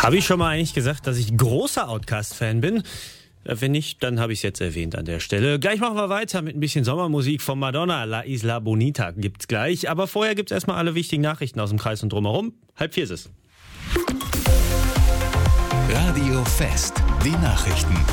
Habe ich schon mal eigentlich gesagt, dass ich großer Outkast-Fan bin? Wenn nicht, dann habe ich es jetzt erwähnt an der Stelle. Gleich machen wir weiter mit ein bisschen Sommermusik von Madonna. La Isla Bonita gibt's gleich. Aber vorher gibt's erstmal alle wichtigen Nachrichten aus dem Kreis und drumherum. 3:30 ist es. Radio Fest, die Nachrichten.